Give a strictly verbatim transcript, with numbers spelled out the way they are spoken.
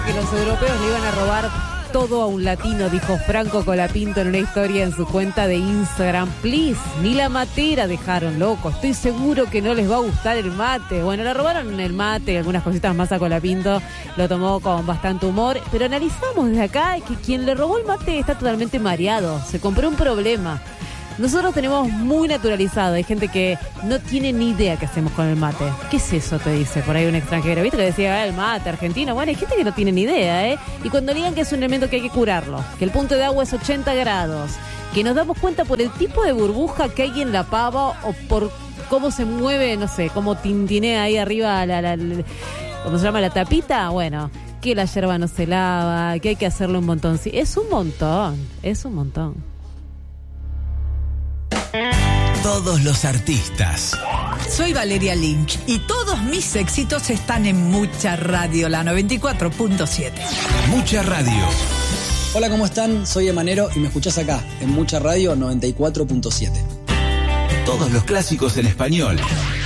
Que los europeos le iban a robar todo a un latino, dijo Franco Colapinto en una historia en su cuenta de Instagram. Please, ni la matera dejaron, loco. Estoy seguro que no les va a gustar el mate. Bueno, le robaron el mate y algunas cositas más a Colapinto. Lo tomó con bastante humor. Pero analizamos desde acá que quien le robó el mate está totalmente mareado. Se compró un problema. Nosotros tenemos muy naturalizado, hay gente que no tiene ni idea qué hacemos con el mate. ¿Qué es eso? Te dice por ahí un extranjero. ¿Viste que decía ah, el mate argentino? Bueno, hay gente que no tiene ni idea, ¿eh? Y cuando digan que es un elemento que hay que curarlo, que el punto de agua es ochenta grados, que nos damos cuenta por el tipo de burbuja que hay en la pava o por cómo se mueve, no sé, cómo tintinea ahí arriba la, la, la ¿cómo se llama? La tapita, bueno, que la yerba no se lava, que hay que hacerlo un montón. Sí, es un montón, es un montón. Todos los artistas. Soy Valeria Lynch y todos mis éxitos están en Mucha Radio, la noventa y cuatro punto siete. Mucha Radio. Hola, ¿cómo están? Soy Emanero y me escuchás acá, en Mucha Radio noventa y cuatro punto siete. Todos los clásicos en español.